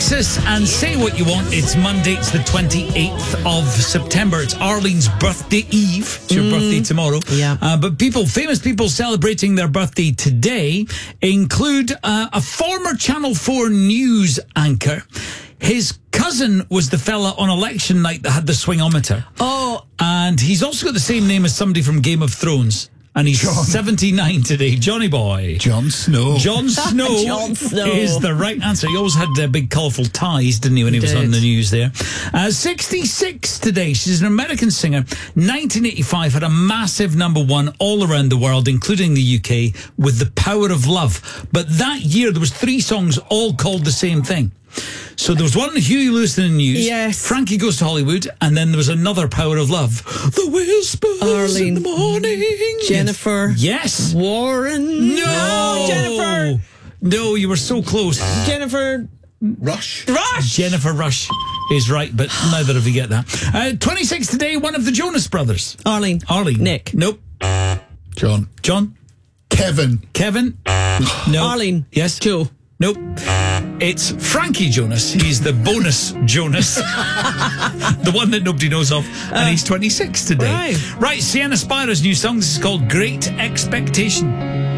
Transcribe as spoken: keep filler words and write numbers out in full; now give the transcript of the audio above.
Texas and say what you want. It's Monday. It's the twenty-eighth of September. It's Arlene's birthday eve. It's your mm, birthday tomorrow. Yeah. Uh, but people, famous people celebrating their birthday today include uh, a former Channel four news anchor. His cousin was the fella on election night that had the swingometer. Oh. And he's also got the same name as somebody from Game of Thrones. And he's John. seventy-nine today. Johnny boy. Jon Snow. Jon Snow, Jon Snow is the right answer. He always had uh, big colourful ties, didn't he, when he, he was on the news there. Uh, sixty-six today. She's an American singer. nineteen eighty-five had a massive number one all around the world, including the U K, with The Power of Love. But that year, there was three songs all called the same thing. So there was one, Huey Lewis in the News, yes. Frankie Goes to Hollywood, and then there was another, Power of Love. The whispers Arlene. in the morning. Jennifer. Yes. Warren. No. no. Jennifer. No, you were so close. Jennifer. Rush. Rush. Jennifer Rush is right, but neither of you get that. Uh, twenty-six today, one of the Jonas Brothers. Arlene. Arlene. Nick. Nope. John. John. Kevin. Kevin. No. Arlene. Yes. Joe. Nope. It's Frankie Jonas. He's the bonus Jonas. The one that nobody knows of. And uh, he's twenty-six today. Right. Right, Sienna Spira's new song. This is called Great Expectation.